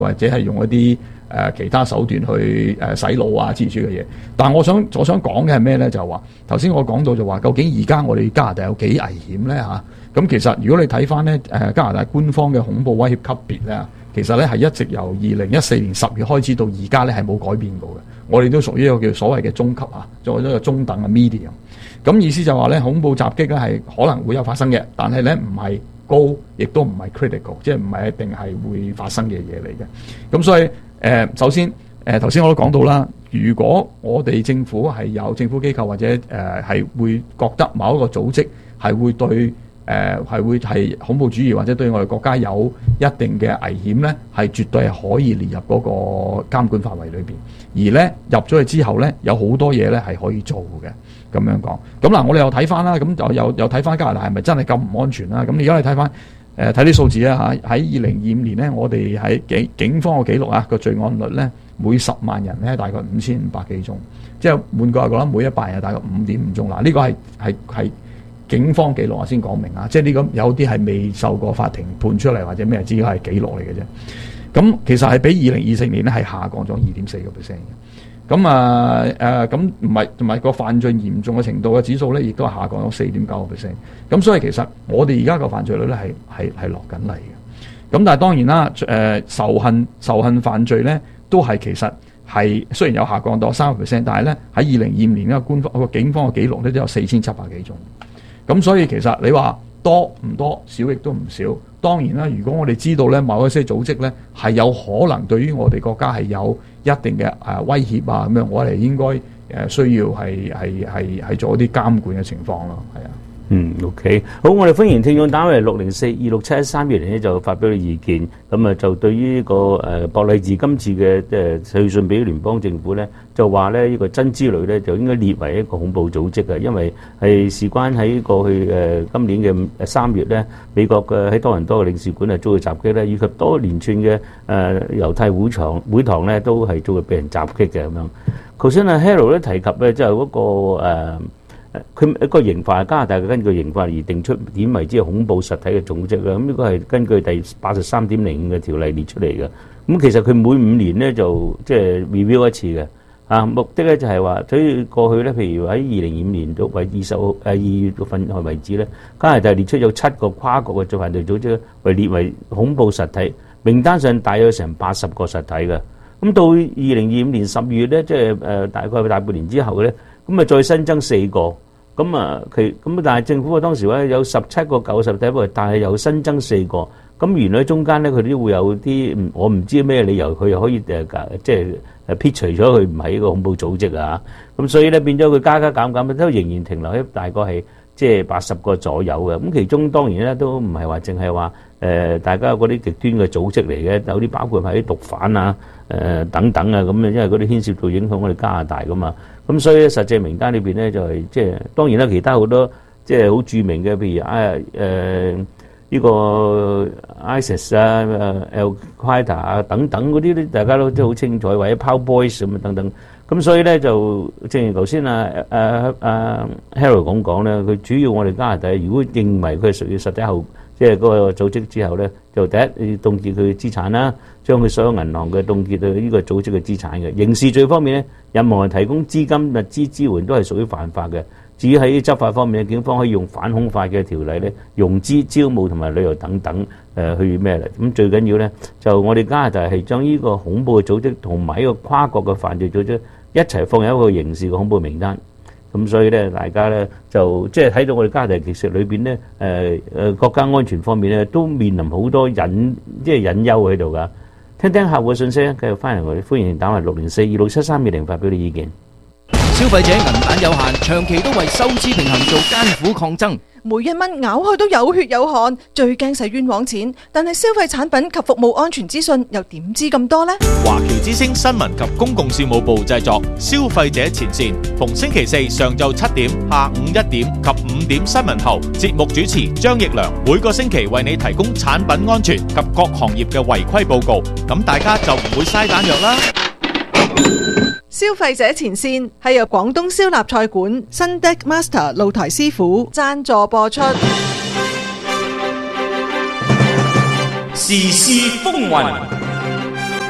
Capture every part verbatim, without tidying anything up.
或者係用一啲誒、呃、其他手段去誒、呃、洗腦啊之類嘅嘢。但係我想我想講嘅係咩咧？就係話頭先我講到就話，究竟而家我哋加拿大有幾危險咧嚇？咁、啊、其實如果你睇翻咧誒加拿大官方嘅恐怖威脅級別咧，其實咧係一直由二零一四年十月開始到而家咧係冇改變過嘅。我哋都屬於一個叫所謂嘅中級啊，作為一個中等嘅 medium。咁意思就話咧，恐怖襲擊咧係可能會有發生嘅，但係咧唔係高，亦都唔係 critical， 即係唔係一定係會發生嘅嘢嚟嘅。咁所以誒、呃，首先誒頭先我都講到啦，如果我哋政府係有政府機構或者誒係、呃、會覺得某一個組織係會對誒係、呃、會係恐怖主義或者對我哋國家有一定嘅危險咧，係絕對係可以列入嗰個監管範圍裏邊。而咧入咗去之後咧，有好多嘢咧係可以做嘅。咁樣講，咁嗱，我哋又睇翻啦，咁就又又睇翻加拿大係咪真係咁唔安全啦？咁而家你睇翻誒睇啲數字啊嚇，喺二零二五年咧，我哋喺警警方嘅記錄啊，個罪案率咧每十萬人咧大概五千五百幾宗，即係換句話講，每一百人大概五點五宗。嗱，呢個係係係警方記錄啊，先講明啊，即係呢個有啲係未受過法庭判出嚟或者咩，只係記錄嚟嘅啫。咁其實係比二零二四年咧係下降咗二點四個 percent 嘅。咁啊誒咁唔係同埋個犯罪嚴重嘅程度嘅指數咧，亦都係下降咗四點九個 percent。咁所以其實我哋而家個犯罪率咧係係係落緊嚟嘅。咁但係當然啦，誒、呃、仇恨仇恨犯罪咧都係其實係雖然有下降到三個 percent， 但係咧喺二零二五年嘅官方個警方嘅記錄咧都有四千七百幾宗。咁所以其實你話多唔多，少亦都唔少。當然啦，如果我哋知道咧某一些組織咧係有可能對於我哋國家係有一定嘅誒威脅啊，咁樣我哋應該誒需要係係係係做一啲監管嘅情況咯，係啊。 嗯 OK 好，我哋歡迎聽眾打嚟六零四二六七一三二零咧就發表嘅意見。咁啊就對於呢個誒博勵治今次嘅誒去信俾聯邦政府咧，就話咧呢個真之旅咧就應該列為一個恐怖組織嘅，因為係事關喺過去誒今年嘅三月咧，美國嘅喺多倫多嘅領事館啊遭到襲擊咧，以及多連串嘅誒猶太會場會堂咧都係遭到俾人襲擊嘅咁樣。頭先阿 Harold 咧提及咧即係嗰個誒。佢一個刑法，加拿大嘅根據刑法而定出點為之係恐怖實體嘅組織啦。咁呢個係根據第八十三點零五嘅條例列出嚟嘅。咁其實佢每五年咧就即係 review 一次嘅。啊，目的咧就係話，所以過去咧，譬如喺二零二五年到為二十號誒二月份為止咧，加拿大列出有七個跨國嘅罪犯罪組織為列為恐怖實體，名單上大約有成八十個實體嘅。咁到二零二五年十月咧，即係誒大概大半年之後咧。咁啊，再新增四個，咁啊，其咁但係政府啊當時咧有十七個舊實體，但係又新增四個，咁原來中間咧佢都會有啲，我唔知咩理由，佢又可以誒即係誒撇除咗佢唔係一個恐怖組織啊，咁所以咧變咗佢加加減減都仍然停留喺大概係即係八十個左右嘅，咁其中當然咧都唔係話淨係話誒大家嗰啲極端嘅組織嚟嘅，有啲包括係啲毒販啊誒、呃、等等啊咁啊，因為嗰啲牽涉到影響我哋加拿大噶嘛。咁所以咧，實際名單裏邊咧就係即係當然啦，其他好多即係好著名嘅，譬如啊誒呢個 ISIS 啊、Al Qaeda 啊等等嗰啲咧，大家都即係好清楚，或者 Proud Boys 咁啊等等。咁所以咧就正如頭先啊啊啊 Harold 咁講咧，佢主要我哋加拿大如果認為佢係屬於實體後即係嗰個組織之後咧，就第一要凍結佢嘅資產啦，將佢所有銀行嘅凍結到呢個組織嘅資產嘅。刑事罪方面咧，任何人提供資金、物資支援都係屬於犯法嘅。至於喺執法方面，警方可以用反恐法嘅條例咧，融資、招募同埋旅遊等等誒、呃、去咩咧？咁最緊要咧，就我哋加拿大係將呢個恐怖嘅組織同埋呢個跨國嘅犯罪組織一齊放喺一個刑事嘅恐怖名單。咁所以咧，大家咧就即係睇到我哋加拿大其實裏邊咧，誒、呃、誒國家安全方面咧都面臨好多隱即係隱憂喺度噶。聽聽客戶嘅信息，繼續翻嚟我哋歡迎打嚟六零四二六七三二零發表你意見。 消費者銀彈有限，長期都為收支平衡做艱苦抗爭。 每一蚊咬開都有血有汗，最驚使冤枉錢。但係消費產品及服務安全資訊又點知咁多呢？ 華僑之聲新聞及公共事務部製作，消費者前線，逢星期四上晝七點、下午一點及五點新聞後，節目主持張奕良每個星期為你提供產品安全及各行業嘅違規報告，咁大家就唔會嘥彈藥啦。 消費者前線係由廣東燒臘菜館新 Deck Master 露台師傅贊助播出。 時事風雲，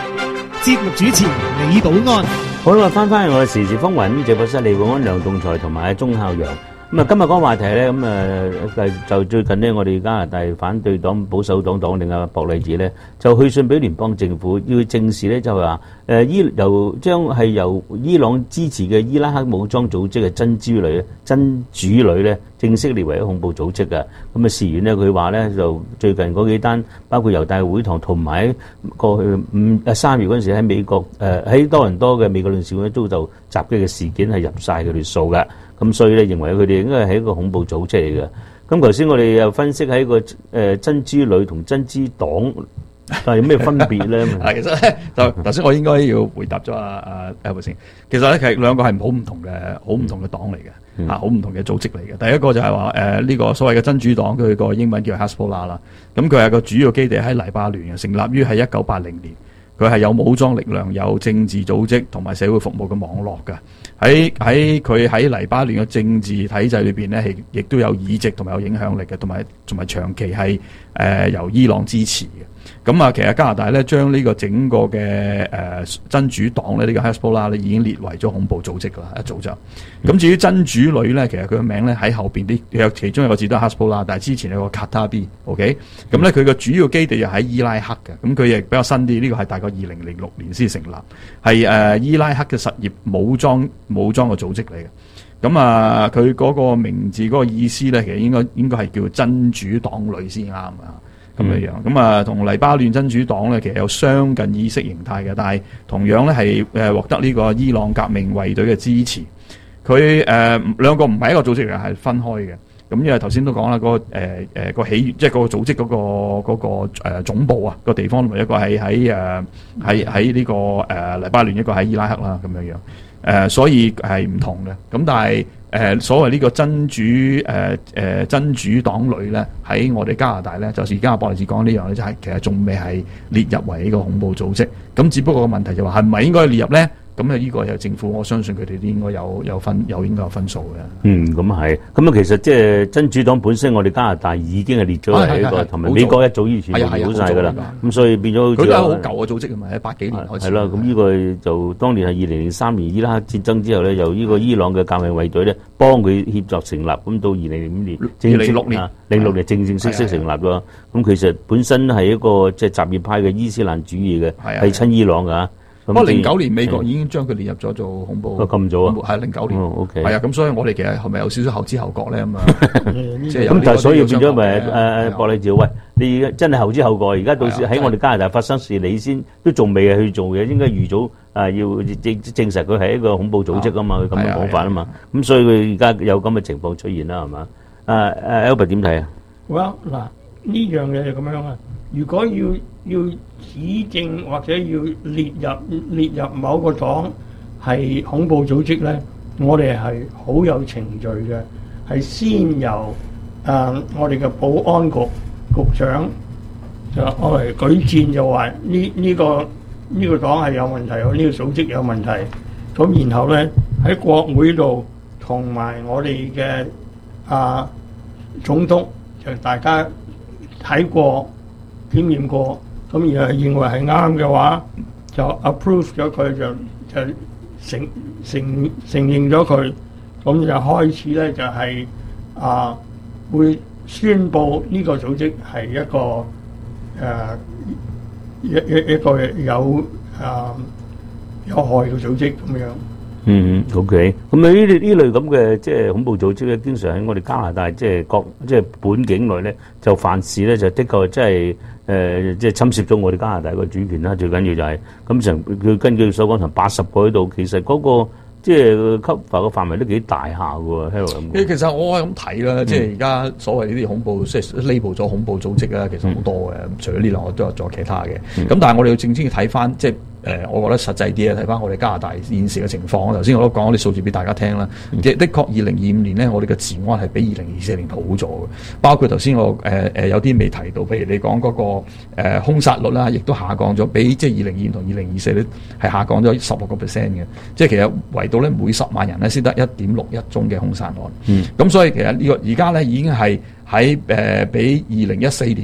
節目主持李寶安。 好啦，翻返去我哋時事風雲咁直播室，李寶安、梁棟才同埋鐘孝陽。咁啊，今日講個話題咧，咁啊，就最近呢，我哋加拿大反對黨保守黨黨領啊博勵治咧，就去信俾聯邦政府，要正視咧，就係話誒伊由將係由伊朗支持嘅伊拉克武裝組織嘅真主旅真主旅咧，正式列為一個恐怖組織嘅。咁啊，事緣呢，佢話咧就最近嗰幾單，包括猶大會堂同埋過去五誒三月嗰陣時喺美國誒喺多倫多嘅美國領事館遭受襲擊嘅事件係入晒佢哋數嘅。咁所以咧，認為佢哋應該係一個恐怖組織嚟嘅。咁頭先我哋又分析喺個誒真主旅同真主黨，但係有咩分別咧？ 啊，其實咧就頭先我應該要回答咗阿阿 Albert 先。其實咧，其實兩個係好唔同嘅，好唔同嘅黨嚟嘅， 嗯、 啊，好唔同嘅組織嚟嘅。第一個就係話誒呢個所謂嘅真主黨，佢個英文叫 Hezbollah 啦。咁佢係個主要基地喺黎巴嫩嘅，成立於係一九八零年。佢係有武裝力量、有政治組織同埋社會服務嘅網絡嘅。喺喺佢喺黎巴嫩嘅政治體制裏邊咧，係亦都有議席同埋有影響力嘅，同埋同埋長期係誒、呃、由伊朗支持嘅。咁啊，其實加拿大咧將呢個整個嘅誒、呃、真主黨咧，呢、這個 Hezbollah 咧已經列為咗恐怖組織㗎啦，一早就。咁至於真主旅咧，其實佢嘅名咧喺後邊啲有其中一個字都係 Hezbollah，但係之前有個 Kataib，OK，咁咧佢個主要基地又喺伊拉克嘅，咁佢亦比較新啲，呢、這個係大概二零零六年先成立，係誒、呃、伊拉克嘅實業武裝武裝嘅組織嚟嘅。咁啊，佢嗰個名字嗰個意思咧，其實應該應該係叫真主黨旅先啱啊。咁樣樣，咁啊，同黎巴嫩真主黨咧，其實有相近意識形態嘅，但係同樣咧係誒獲得呢個伊朗革命衛隊嘅支持。佢誒、呃、兩個唔係一個組織嚟，係分開嘅。咁因為頭先都講啦，嗰、那個誒誒個起源，即係嗰個組織嗰、那個嗰、那個誒、呃、總部啊，個地方同埋一個係喺誒喺喺呢個誒、呃、黎巴嫩，一個喺伊拉克啦，咁樣樣。誒、呃，所以係唔同嘅。咁但係。誒、呃、所謂呢個真主誒誒、呃、真主黨旅咧，喺我哋加拿大咧，就是而家阿博勵治講呢樣咧，就係其實仲未係列入為呢個恐怖組織。咁只不過個問題就話係唔係應該列入咧？咁啊，呢個係政府，我相信佢哋都應該有有分，有應該有分數嘅。 嗯，咁係。咁啊，其實即係真主黨本身，我哋加拿大已經係列咗喺一個，同埋美國一早以前就列好晒㗎啦。咁所以變咗佢都係好舊嘅組織㗎嘛，喺八幾年開始。 係啦，咁呢個就當年係二零零三年伊拉克戰爭之後咧，由呢個伊朗嘅革命衛隊咧幫佢協助成立，咁到二零零五年， 二零零六年， 零六年正正式式成立咗。咁其實本身係一個即係什葉派嘅伊斯蘭主義嘅，係親伊朗㗎。 不過零九年美國已經將佢列入咗做恐怖， 咁早啊？ 係零九年， 哦 OK， 係啊，咁所以我哋其實係咪有少少後知後覺咧咁啊？即係咁，但係所以變咗咪誒博勵治，喂，你真係後知後覺，而家到時喺我哋加拿大發生事，你先都仲未去做嘢，應該預早啊要證證實佢係一個恐怖組織啊嘛，佢咁嘅講法啊嘛，咁所以佢而家有咁嘅情況出現啦，係嘛？誒誒 Albert 點睇啊？ well 嗱，呢樣嘢就咁樣啊，如果要要指證或者要列入列入某個黨係恐怖組織咧，我哋係好有程序嘅，係先由誒、呃、我哋嘅保安局局長就我嚟舉薦，就話呢呢個呢、呢個黨係有問題，呢、呢個組織有問題，咁然後咧喺國會度同埋我哋嘅啊總督就大家睇過檢驗過。咁而係認為係啱嘅話，就 approve 咗佢，就就承承承認咗佢，咁就開始咧就係、是、啊會宣佈呢個組織係一個誒、啊、一一一個有啊有害嘅組織咁樣。 嗯 ，OK，咁啊呢啲呢類咁嘅即係恐怖組織咧，經常喺我哋加拿大即係國即係本境內咧，就犯事咧就的確即係誒即係侵蝕咗我哋加拿大個主權啦。最緊要就係咁成佢根據所講成八十個喺度，其實嗰、那個即係 cover 個範圍都幾大下嘅喎。 其實我係咁睇啦，即係而家所謂呢啲恐怖即係 label 咗恐怖組織啦，其實好多嘅。嗯、除咗呢兩個，都有仲有其他嘅。咁、嗯、但係我哋要正正要睇翻即係。誒、呃，我覺得實際啲啊，睇翻我哋加拿大現時嘅情況。頭先我都講啲數字俾大家聽啦。的、嗯、的確，二零二五年咧，我哋嘅治安係比二零二四年好咗嘅。包括頭先我誒誒、呃、有啲未提到，譬如你講嗰、那個誒、呃、兇殺率啦，亦都下降咗，比即係二零二五同二零二四咧係下降咗十六個 percent 嘅。即係其實圍到咧每十萬人咧先得一點六一宗嘅兇殺案。咁、嗯、所以其實、這個、呢個而家咧已經係喺誒比二零一四年啊。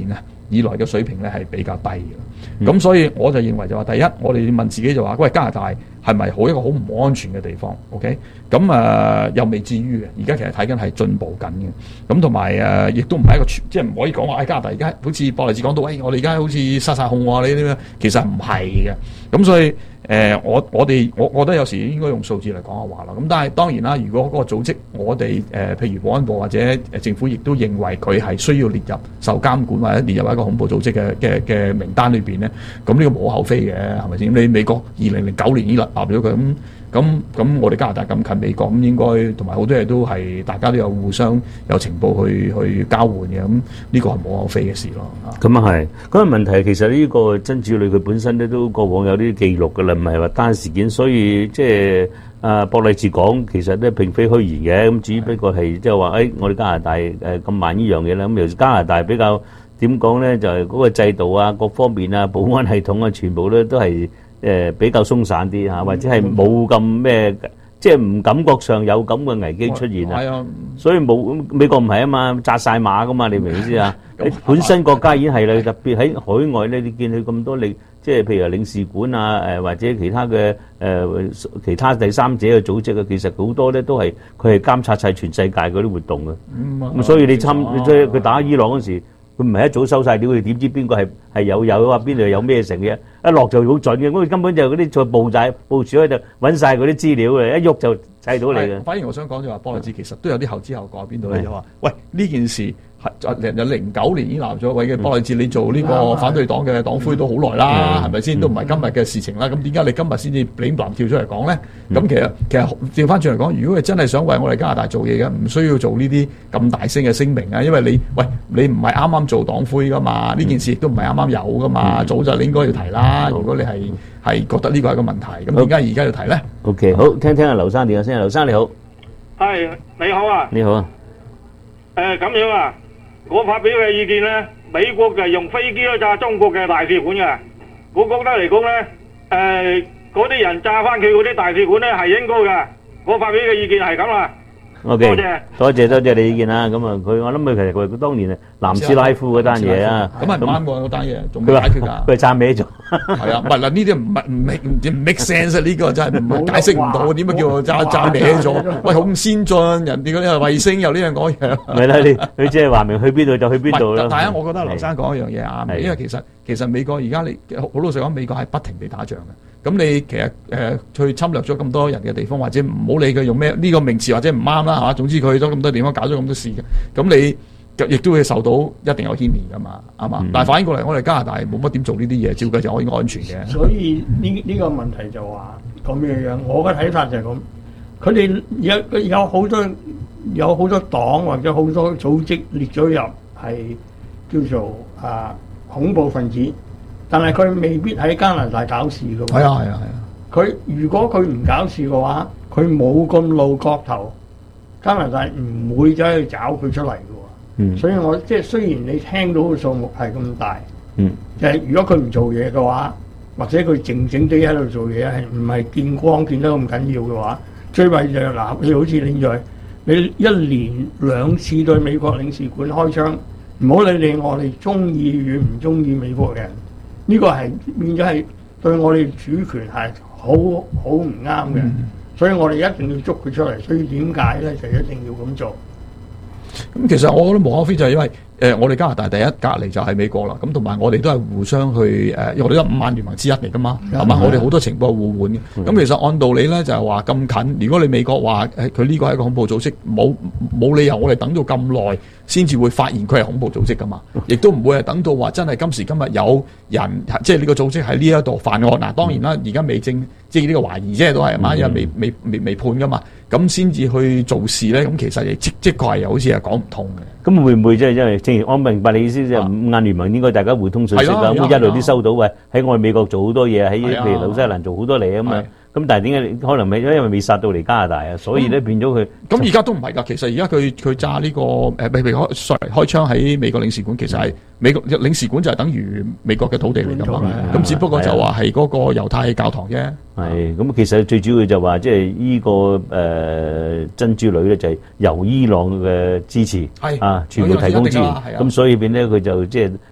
以來嘅水平咧係比較低嘅。咁、嗯、所以我就認為就話，第一我哋問自己就話，喂，加拿大係咪好一個好唔安全嘅地方 ？OK， 咁誒、呃、又未至於嘅。而家其實睇緊係進步緊嘅。咁同埋誒，亦都唔係一個即係唔可以講話，誒、哎、加拿大而家好似博利治講到，喂、哎，我哋而家好似失晒控喎，你啲咩？其實唔係嘅。咁所以誒、呃，我我哋我我覺得有時應該用數字嚟講下話啦。咁但係當然啦，如果嗰個組織我哋誒、呃，譬如保安部或者誒政府亦都認為佢係需要列入受監管或者列入一個恐怖組織嘅嘅嘅名單裏邊咧，咁呢個無可厚非嘅，係咪先？你美國二零零九年已經立立咗佢，咁咁咁我哋加拿大咁近美國，咁應該同埋好多嘢都係大家都有互相有情報去去交換嘅，咁呢個係無可厚非嘅事咯。 咁啊係，嗰個問題其實呢個真主女佢本身咧都過往有啲記錄㗎啦，唔係話單事件，所以即係啊博利治講其實咧並非虛言嘅，咁只不過係即係話誒我哋加拿大誒咁慢呢樣嘢咧，咁尤其加拿大比較點講咧，就係、是、嗰個制度啊、各方面啊、保安系統啊，全部咧都係誒、呃、比較鬆散啲嚇，或者係冇咁咩，即係唔感覺上有咁嘅危機出現啊。 啊， 所以冇美國唔係啊嘛，紮晒馬噶嘛，你明唔明意思啊？你本身國家已經係啦，特別喺海外咧，你見佢咁多你即係譬如領事館啊，誒或者其他嘅誒、呃、其他第三者嘅組織啊，其實好多咧都係佢係監察晒全世界嗰啲活動嘅。咁、嗯、所以你參即係佢打伊朗嗰時。佢唔係一早收晒料，佢點知邊個係係有有啊？邊度有咩成嘅？一落就好準嘅，咁佢根本就嗰啲在部仔部署喺度揾晒嗰啲資料嘅，一喐就砌到你嘅。 反而我想講就話，博利治其實都有啲後知後覺喺邊度咧？就話，喂呢件事係有零九年已經立咗位嘅，博利治你做呢個反對黨嘅黨魁都好耐啦，係咪先？都唔係今日嘅事情啦。咁點解你今日先至領導跳出嚟講咧？咁、嗯、其實其實調翻轉嚟講，如果你真係想為我哋加拿大做嘢嘅，唔需要做呢啲咁大聲嘅聲明啊，因為你喂你唔係啱啱做黨魁噶嘛，呢、嗯、件事亦都唔係啱啱有噶嘛，嗯、早就你應該要提啦。如果你係係覺得呢個係個問題，咁點解而家要提咧 ？OK， 好，聽聽阿劉生電話先。劉生你好， 係你好啊， 你好啊。 誒咁樣啊，我發表嘅意見咧，美國就係用飛機去炸中國嘅大使館嘅，我覺得嚟講咧，誒嗰啲人炸翻佢嗰啲大使館咧係應該嘅。我發表嘅意見係咁啦。 O K， 多謝多謝多謝你意見啦。咁啊，佢我諗佢其實佢佢當年啊南斯拉夫嗰單嘢啊， 咁係唔啱喎嗰單嘢，仲未解決㗎。 佢係炸歪咗。係啊，唔係嗱呢啲唔係唔 make 唔 make sense 啊！呢個真係唔係解釋唔到，點解叫炸炸歪咗？喂，好咁先進，人哋嗰啲係衛星又呢樣嗰樣。 係啦，你佢即係話明去邊度就去邊度啦。 但係我覺得劉生講一樣嘢啱，因為其實其實美國而家你好老實講，美國係不停地打仗嘅。咁你其實誒、呃、去侵略咗咁多人嘅地方，或者唔好理佢用咩呢、這個名詞或者唔啱啦嚇。總之佢去咗咁多地方，搞咗咁多事嘅，咁你亦都會受到一定有牽連噶嘛，係嘛？嗯、但係反應過嚟，我哋加拿大冇乜點做呢啲嘢，照計就可以安全嘅。 所以呢呢、這個問題就話咁樣樣，我嘅睇法就係咁。佢哋有有好多有好多黨或者好多組織列咗入係叫做啊恐怖分子。但係佢未必喺加拿大搞事嘅喎。係啊係啊係啊！佢如果佢唔搞事嘅話，佢冇咁露角頭，加拿大唔會走去找佢出嚟嘅喎。嗯。所以我即係雖然你聽到嘅數目係咁大，嗯，就係如果佢唔做嘢嘅話，或者佢靜靜地喺度做嘢，係唔係見光見得咁緊要嘅話，最弊就係嗱，你好似你在你一年兩次對美國領事館開槍，唔好理你我哋中意與唔中意美國人。呢、這個係變咗係對我哋主權係好好唔啱嘅，嗯、所以我哋一定要捉佢出嚟。所以點解咧就一定要咁做？ 咁其實我覺得無可非就係因為誒、呃，我哋加拿大第一隔離就係美國啦。咁同埋我哋都係互相去誒、呃，因為我哋都五萬聯盟之一嚟噶嘛，係嘛、嗯？我哋好多情報互換嘅。咁、嗯、其實按道理咧就係話咁近，如果你美國話誒佢呢個係一個恐怖組織，冇冇理由我哋等到咁耐先至會發現佢係恐怖組織噶嘛？亦都唔會係等到話真係今時今日有人即係呢個組織喺呢一度犯案嗱。當然啦，而家未證即係呢個懷疑啫，都係嘛，因為未未未未判噶嘛。咁先至去做事咧，咁其實亦即即確係又好似係講唔通嘅。 咁會唔會即係因為正如我明白你意思，即係五眼聯盟應該大家互通信息啦，咁一路都收到喂喺我哋美國做好多嘢，喺譬如紐西蘭做好多嘢咁啊。咁但係點解可能未因為未殺到嚟加拿大啊，所以咧變咗佢。咁而家都唔係㗎，其實而家佢佢炸呢個誒譬如開 sorry 開槍喺美國領事館，其實係美國領事館就係等於美國嘅土地嚟㗎嘛。咁只不過就話係嗰個猶太教堂啫。係咁，其實最主要就話即係呢個誒珍珠女咧，就係由伊朗嘅支持啊，全部提供支援。咁所以變咧佢就即係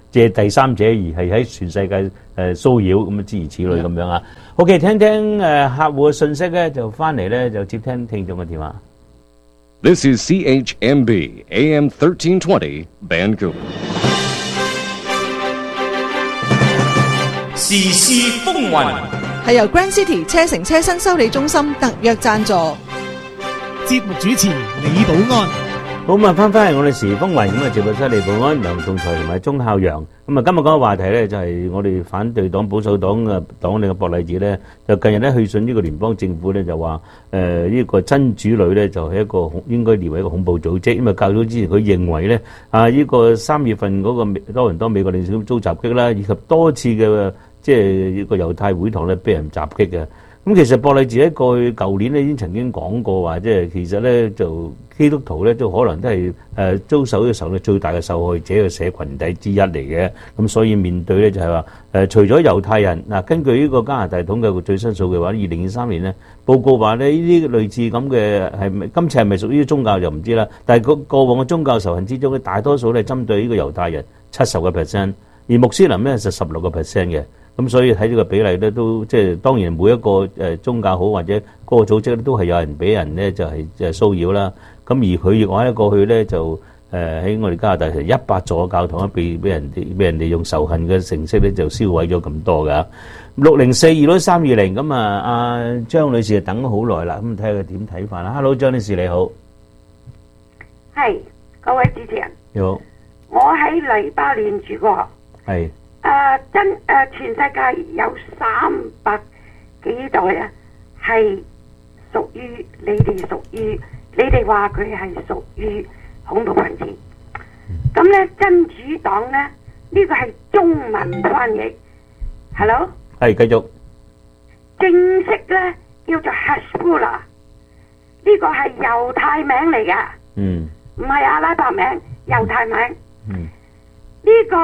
借第三者而係喺全世界誒騷擾咁啊，諸如此類咁樣啊。OK， 聽聽誒客戶嘅信息咧，就翻嚟咧就接聽聽眾嘅電話。 This is C H M B A M thirteen twenty Vancouver。 時事風雲係由 Grand City 車城車身修理中心特約贊助。 節目主持李寶安。 好咁啊，翻返嚟我哋時風雲咁啊，節目室李寶安、梁棟才同埋鐘孝陽。咁啊，今日講嘅話題咧就係我哋反對黨保守黨嘅黨領嘅博勵治咧，就近日咧去信呢個聯邦政府咧，就話誒呢個真主女咧就係一個應該列為一個恐怖組織。咁啊，較早之前佢認為咧啊呢個三月份嗰個多倫多美國領事館遭襲擊啦，以及多次嘅即係呢個猶太會堂咧俾人襲擊嘅。咁其實博勵治喺過去舊年咧已經曾經講過話，即係其實咧就基督徒咧都可能都係誒遭受嘅時候咧最大嘅受害者嘅社群體之一嚟嘅。咁所以面對咧就係話誒，除咗猶太人嗱，根據呢個加拿大統計最新數嘅話，二零二三年咧報告話咧呢啲類似咁嘅係咪今次係咪屬於宗教就唔知啦。但係個過往嘅宗教仇恨之中咧，大多數咧係針對呢個猶太人七十個 percent， 而穆斯林咧就十六個 percent 嘅。咁所以睇呢個比例咧，都即係當然每一個誒宗教好或者嗰個組織咧，都係有人俾人咧就係就係騷擾啦。咁而佢亦話咧過去咧就誒喺我哋加拿大係一百座教堂被俾人哋俾人哋用仇恨嘅形式咧就燒毀咗咁多㗎。六零四二六三二零咁啊，阿張女士就等咗好耐啦，咁睇下佢點睇法啦。Hello， 張女士你好， 係各位主持人， 你好， 我喺黎巴嫩住過， 係。 誒、uh, 真誒、uh, 全世界有三百幾代啊，係屬於你哋屬於你哋話佢係屬於恐怖分子。咁咧真主黨咧呢、呢個係中文翻譯 ，Hello， 係繼續。 正式咧叫做 Hezbollah， 呢個係猶太名嚟㗎， 嗯， 唔係阿拉伯名，猶太名。 嗯， 呢個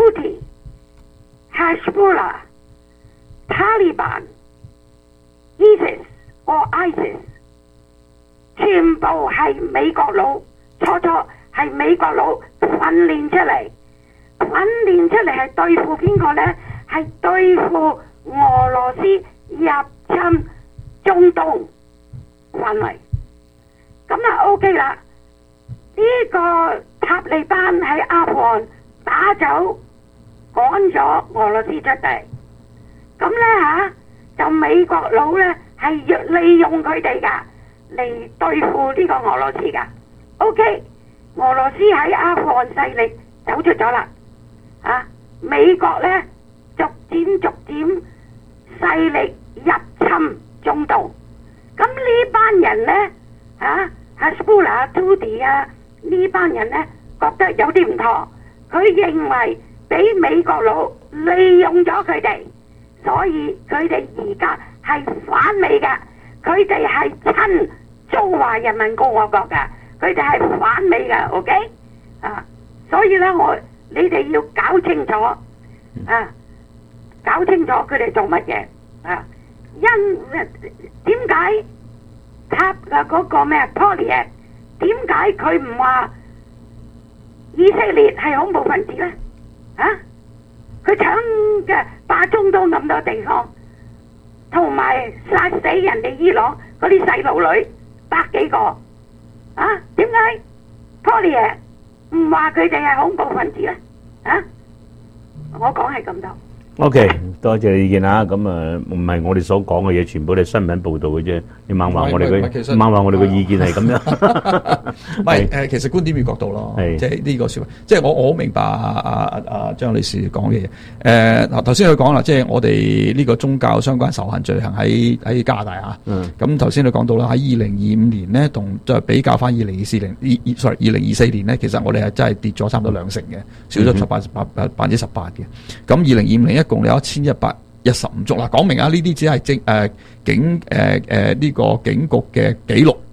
Houthi、Hezbollah、Taliban、ISIS 或 ISIS， 全部係美國佬，初初係美國佬訓練出嚟，訓練出嚟係對付邊個呢？係對付俄羅斯入侵中東範圍。咁啊 OK 啦，呢、這個塔利班喺阿富汗打走趕咗俄羅斯出地，咁呢吓就美國佬呢係要利用佢哋噶嚟對付呢個俄羅斯噶。OK， 俄羅斯喺阿富汗勢力走出咗啦，啊，美國呢逐漸逐漸勢力入侵中東，咁呢班人呢啊 Hezbollah、Houthi 啊呢班人呢覺得有啲唔妥，佢認為俾美國佬利用咗佢哋，所以佢哋而家係反美嘅，佢哋係親中華人民共和國嘅，佢哋係反美嘅 ，OK 啊？所以咧，我你哋要搞清楚啊，搞清楚佢哋做乜嘢啊？因點解塔嘅嗰個咩 Poilievre 點解佢唔話以色列係恐怖分子咧？啊！佢搶嘅霸中東咁多地方，同埋殺死人哋伊朗嗰啲細路女百幾個，啊？點解 Poilievre 唔話佢哋係恐怖分子咧？啊！我講係咁多。 O.K. 多謝你意見啊！咁啊，唔係我哋所講嘅嘢，全部都係新聞報導嘅啫。你猛話我哋嘅，猛話我哋嘅意見係咁樣。 唔係誒，其實觀點與角度咯，即係呢個説話。即係我我好明白阿阿阿張女士講嘅嘢。誒嗱，頭先佢講啦，即係我哋呢個宗教相關仇恨罪行喺喺加拿大啊。嗯。咁頭先你講到啦，喺二零二五年咧，同再比較翻二零二四年，二二 sorry 二零二四年咧，其實我哋係真係跌咗差唔多兩成嘅，少咗十八十八百分之十八嘅。咁二零二五年一共有一千一百一十五宗啦，講明啊，呢啲只係政誒警誒誒呢個警局嘅記錄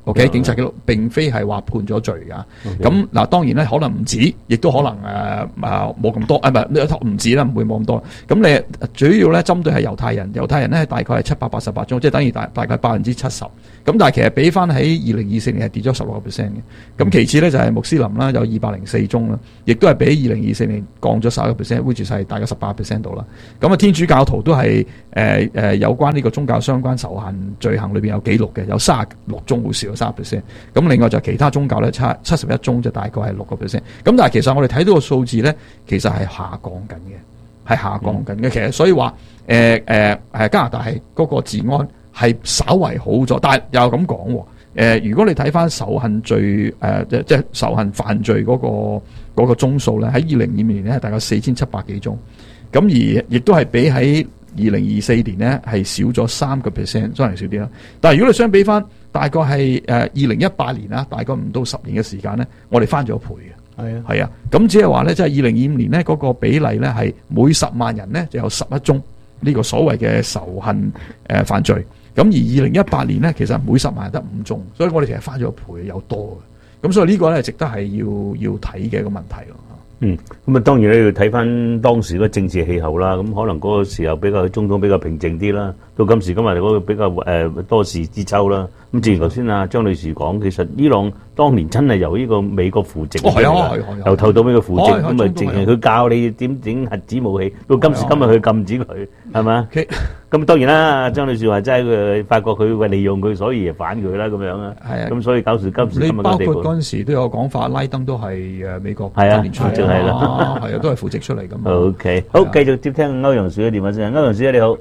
OK， 警察記錄並非係話判咗罪㗎。咁嗱，當然咧可能唔止，亦都可能誒啊冇咁多，啊唔係唔止啦，唔會冇咁多。咁你主要咧針對係猶太人，猶太人咧大概係七百八十八宗，即係等於大大概百分之七十。咁但係其實比翻喺二零二四年係跌咗十六個 percent 嘅。咁其次咧就係穆斯林啦，有二百零四宗啦，亦都係比二零二四年降咗十一個 percent，which 係大概十八 percent 度啦。咁啊天主教徒都係誒誒有關呢個宗教相關仇恨罪行裏邊有記錄嘅，有三十六宗，好少三十 percent。咁另外就其他宗教咧，七七十一宗就大概係六個 percent。咁但係其實我哋睇到個數字咧，其實係下降緊嘅，係下降緊嘅。其實所以話誒誒誒加拿大係嗰個治安係稍為好咗，但係又咁講喎。誒，如果你睇翻仇恨罪誒、呃、即即仇恨犯罪嗰、嗰個嗰、嗰個宗數咧，喺二零二五年咧係大概四千七百幾宗，咁而亦都係比喺二零二四年咧係少咗三個 percent， 雖然少啲啦。但係如果你相比翻，大概係誒二零一八年啦，大概唔到十年嘅時間咧，我哋翻咗倍嘅。係啊，係啊，咁只係話咧，即係二零二五年咧嗰個比例咧係每十萬人咧就有十一宗呢個所謂嘅仇恨誒犯罪。咁而二零一八年咧，其實每十萬人得五宗，所以我哋其實翻咗倍有多嘅。咁所以呢個咧值得係要要睇嘅一個問題咯。 嗯，咁啊當然咧要睇翻當時個政治氣候啦。咁可能嗰個時候比較中東比較平靜啲啦，到今時今日嗰個比較誒、呃、多事之秋啦。咁正如頭先啊張女士講，其實伊朗當年真係由呢個美國扶植， 哦係啊係啊， 由頭到尾嘅扶植，咁啊淨係佢教你點整核子武器，到今時今日佢禁止佢，係嘛？咁當然啦，張女士話齋佢發覺佢會利用佢，所以反佢啦咁樣啊。係啊，咁所以搞到今時今日嘅地步。 你包括嗰陣時都有講法，拉登都係誒美國係啊， 年出嚟就係啦， 係啊，都係扶植出嚟㗎嘛。 OK， 好，繼續接聽歐陽小姐嘅電話先。歐陽小姐你好。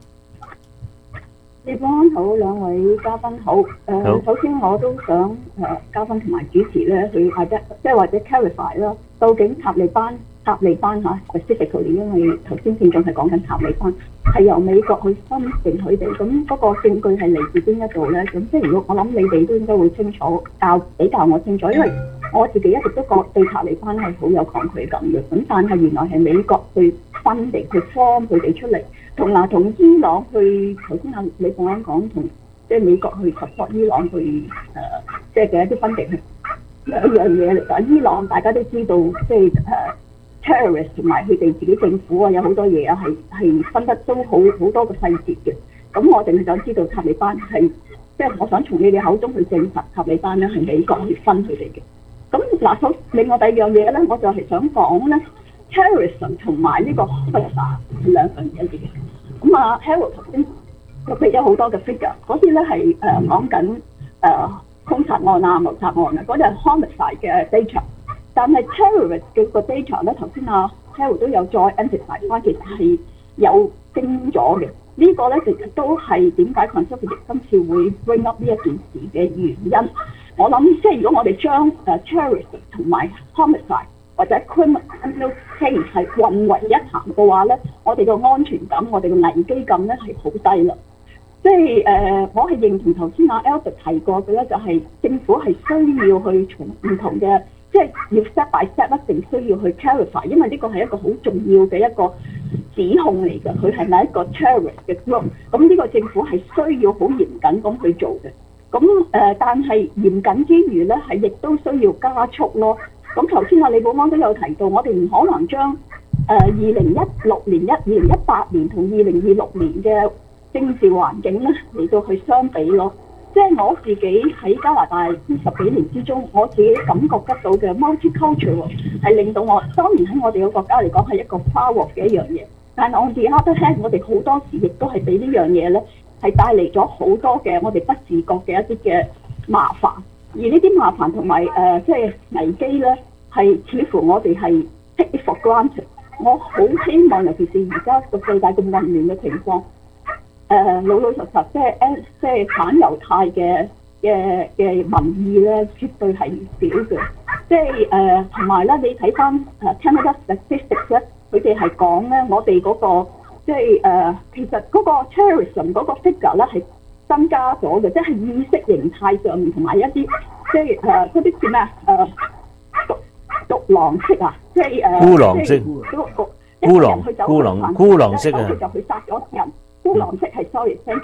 你保安好，兩位嘉賓好。誒、呃，首先我都想誒、呃、嘉賓同埋主持咧去或者即係或者 clarify 啦，究竟塔利班塔利班嚇 specifically， 因為頭先聽眾係講緊塔利班係由美國去分定佢哋，咁嗰個證據係嚟自邊一度咧？咁即係如果我諗你哋都應該會清楚，教比較我清楚，因為我自己一直都覺對塔利班係好有抗拒感嘅。咁但係原來係美國去分定去 form 佢哋出嚟。同嗱，同伊朗去頭先阿李鳳安講，同即係美國去 support 伊朗去誒、呃，即係嘅一啲分定係兩樣嘢嚟㗎。伊朗大家都知道，即係誒 terrorist 同埋佢哋自己政府啊，有好多嘢啊，係係分得都好好多個細節嘅。咁我淨係想知道塔利班係，即係我想從你哋口中去證實塔利班咧係美國去分佢哋嘅。咁嗱，首另外第二樣嘢咧，我就係想講咧。terrorism 同埋呢個 homicide 係兩樣嘢嚟嘅。咁啊 Harold 頭先佢俾咗好多嘅 figure， 嗰啲咧係誒講緊誒兇殺案啊、謀殺案啊，嗰啲係 homicide 嘅 data。但係 terrorist 嘅個 data 咧，頭先啊 Harold 都有再 emphasize 翻，其實係有升咗嘅。呢、這個咧其實都係點解 conservative 今次會 bring up 呢一件事嘅原因。我諗即係如果我哋將誒 terrorist 同埋 homicide或者 criminal case 係混為一談嘅話咧，我哋個安全感、我哋個危機感咧係好低啦。即係誒、呃，我係認同頭先阿 Albert 提過嘅咧，就係、是、政府係需要去從唔同嘅，即係要 step by step 一定需要去 clarify， 因為呢個係一個好重要嘅一個指控嚟嘅，佢係咪一個 terrorist 嘅 group？ 咁呢個政府係需要好嚴謹咁去做嘅。咁誒、呃，但係嚴謹之餘咧，係亦都需要加速咯。咁頭先阿李寶安都有提到，我哋唔可能將誒二零一六年、一二零一八年同二零二六年嘅政治環境咧嚟到去相比咯。即係我自己喺加拿大呢十幾年之中，我自己感覺得到嘅 multicultural 係令到我，當然喺我哋嘅國家嚟講係一個跨國嘅一樣嘢。但係我哋 other hand，我哋好多時亦都係俾呢樣嘢咧係帶嚟咗好多嘅我哋不自覺嘅一啲嘅麻煩。而呢啲麻煩同埋誒即係危機咧，係似乎我哋係 take it for granted。我好希望，尤其是而家個世界咁混亂嘅情況，誒、呃、老老實實即係誒即係反猶太嘅嘅嘅民意咧，絕對係少嘅。即係誒同埋咧，你睇翻誒 Canada Statistics 咧，佢哋係講咧，我哋嗰、那個即係誒、呃、其實嗰個 terrorism 嗰個 figure 咧係增加咗嘅，即係意識形態上面同埋一啲即係誒嗰啲叫咩啊誒獨獨狼式啊，即係誒孤狼式，孤狼孤狼孤狼式啊， 佢就去殺咗人。孤狼式係 sorry，thank you。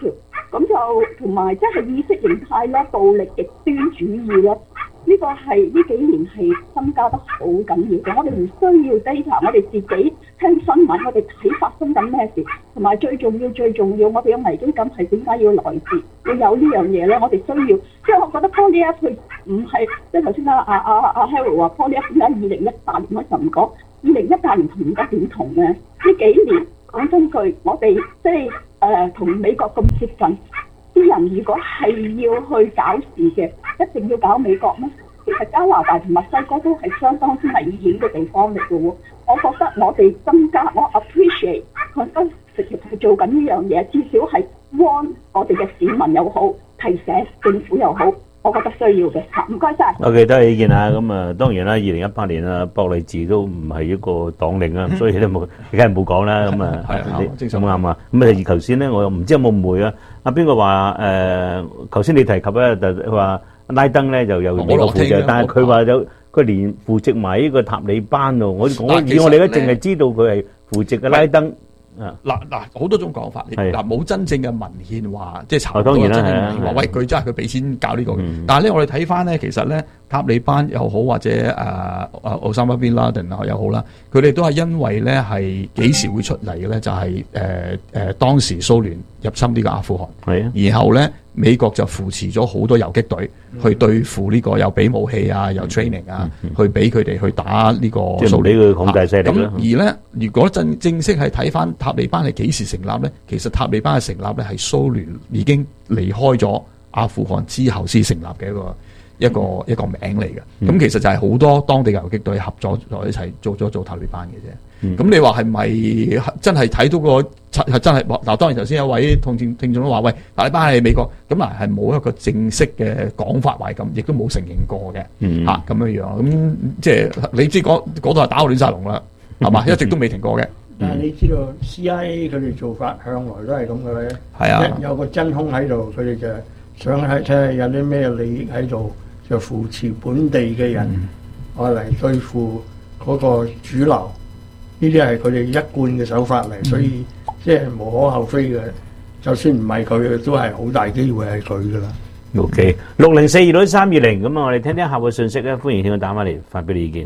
咁就同埋即係意識形態啦、暴力極端主義啦，呢、這個係呢幾年係增加得好緊要嘅。我哋唔需要 data， 我哋自己聽新聞，我哋睇發生緊咩事，同埋最重要最重要，我哋嘅危機感係點解要來自要有呢樣嘢咧？我哋需要，即係我覺得 Poly F 佢唔係即係頭先啦，阿阿阿 Harold 話 Poly F 點解二零一八年嗰陣唔講，二零一八年同而家點同嘅？呢幾年講真句，我哋即係誒同美國咁接近，啲人如果係要去搞事嘅，一定要搞美國咩？其實加拿大同墨西哥都係相當之危險嘅地方嚟嘅喎。我覺得我哋增加，我 appreciate 佢都直接係做緊呢樣嘢，至少係 warn 我哋嘅市民又好，提醒政府又好，我覺得需要嘅嚇。唔該晒。 OK， 多謝意見啊。咁啊，當然啦，二零一八年啊，博利治都唔係一個黨領啊，所以都冇，梗係冇講啦。咁啊，你咁啱啊。咁啊，而頭先咧，我又唔知有冇誤會啊。阿邊個話誒？頭先你提及咧，就話拉登咧就有美國扶植，但係佢話有佢連扶植埋呢個塔利班喎。我我以我哋咧淨係知道佢係扶植嘅拉登。 嗱嗱好多種講法，嗱冇真正嘅文獻話，即係查當然啦， 係話喂佢真係佢俾錢搞呢個。但係咧，我哋睇翻咧，其實咧塔利班又好，或者誒誒奧沙瑪賓拉登又好啦，佢哋都係因為咧係幾時會出嚟嘅咧？就係誒誒當時蘇聯入侵呢個阿富汗， 係啊， 然後咧美國就扶持咗好多游擊隊去對付呢個有俾武器啊、有 training 啊，去俾佢哋去打呢個蘇聯。即係俾佢控制勢力啦。咁而咧，如果正正式係睇翻塔利班係幾時成立咧？其實塔利班嘅成立咧係蘇聯已經離開咗阿富汗之後先成立嘅一個一個、嗯、一個名嚟嘅。咁、嗯、其實就係好多當地游擊隊合作在一齊做咗做塔利班嘅啫。咁、嗯、你話係咪真係睇到個係真係？嗱，當然頭先有位聽眾聽眾都話：喂，塔利班係美國，咁嗱係冇一個正式嘅講法話咁，亦都冇承認過嘅嚇咁樣樣。咁即係你知嗰嗰度係打到亂晒龍啦，係嘛？一直都未停過嘅。 但係你知道 C I A 佢哋做法向來都係咁嘅咧， 係啊， 有個真空喺度，佢哋就想睇睇下有啲咩利益喺度，就扶持本地嘅人，愛嚟對付嗰個主流。呢啲係佢哋一貫嘅手法嚟，所以即係無可厚非嘅。就算唔係佢，都係好大機會係佢噶啦。 OK， 六零四二六三二零，咁啊，我哋聽聽客戶信息咧，歡迎聽佢打翻嚟發表你意見。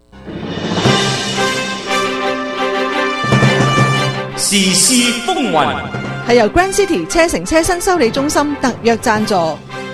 時事風雲係由 Grand City 車城車新修理中心特約贊助。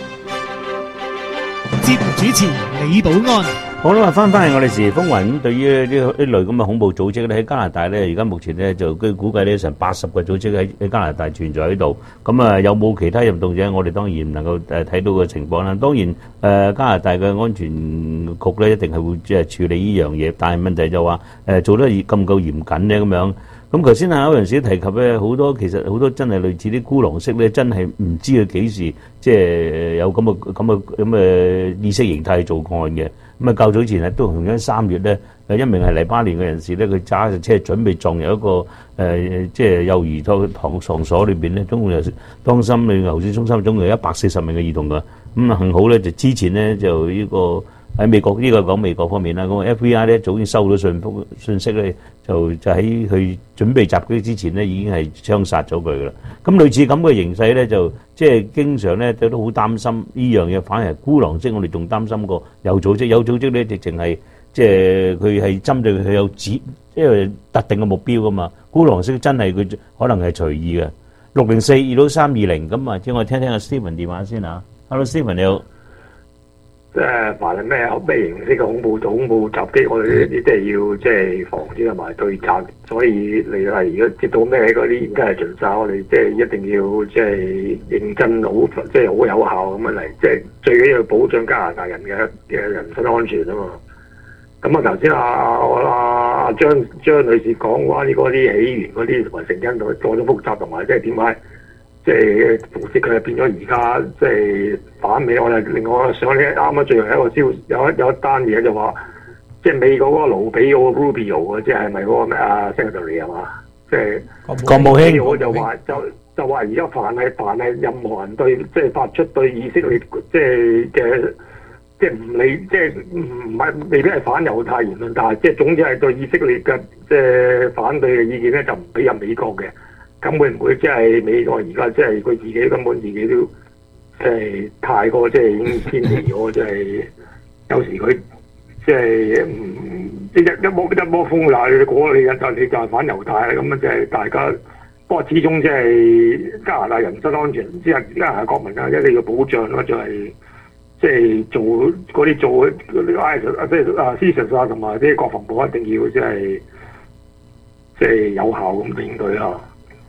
節目主持李寶安。 好啦，翻翻嚟我哋時事風雲。咁對於呢呢類咁嘅恐怖組織咧，喺加拿大咧，而家目前咧就據估計咧成八十個組織喺喺加拿大存在喺度。咁啊，有冇其他入動者？我哋當然唔能夠誒睇到個情況啦。當然誒、呃，加拿大嘅安全局咧一定係會即係處理呢樣嘢，但係問題就話誒、呃、做得咁唔夠嚴謹咧咁樣。咁頭先啊，有陣時提及咧，好多其實好多真係類似啲孤狼式咧，真係唔知佢幾時即係有咁嘅咁嘅咁嘅意識形態做案嘅。咁啊，較早前啊，都同樣三月咧，誒一名係黎巴嫩嘅人士咧，佢揸隻車準備撞入一個誒、呃、即係幼兒托堂堂所裏邊咧，總共有當心理牛治中心總共有一百四十名嘅兒童㗎。咁啊，幸好咧就之前咧就呢、這個喺美國呢、這個講美國方面啦，咁 F B I 咧早已經收到信封信息咧，就就喺佢準備襲擊之前咧已經係槍殺咗佢噶啦。咁類似咁嘅形勢咧，就即係經常咧都都好擔心呢樣嘢，反而係孤狼式，我哋仲擔心過有組織，有組織咧直情係即係佢係針對佢有指，即係特定嘅目標噶嘛。孤狼式真係佢可能係隨意嘅。六零四二到三二零咁啊，請我聽聽阿 Stephen 電話先嚇。Hello Stephen 你好。 即係凡係咩咩形式嘅恐怖恐怖襲擊，我哋呢啲都係要即係防止同埋對策。所以你係如果接到咩嗰啲，應該係盡晒。我哋即係一定要即係認真好，即係好有效咁樣嚟。即係最緊要保障加拿大人嘅嘅人身安全啊嘛。咁啊頭先啊我阿張張女士講關於嗰啲起源嗰啲同埋成因度多咗複雜，同埋即係點解？即係扶持佢係變咗而家即係反美，我哋另外想咧啱啱最後一個消有一有一單嘢就話，即係美國嗰個盧比奧 Rubio 啊，即係咪嗰個咩啊 Secretary 係嘛？即係國務卿， 我就話就就話而家凡係凡係任何人對即係發出對以色列即係嘅即係唔理即係唔係未必係反猶太言論，但係即係總之係對以色列嘅即係反對嘅意見咧，就唔俾入美國嘅。 咁會唔會即係美國而家即係佢自己根本自己都即係太過即係已經偏離咗，即係有時佢即係唔一一一窩一窩蜂嗱，你講你就你就係反猶太啦，咁啊即係大家。不過始終即係加拿大人身安全，即係加拿大國民啊，一定要保障咯，就係即係做嗰啲做嗰啲 I S 啊，即係啊 C S I S 啊，同埋啲國防部一定要即係即係有效咁應對啦。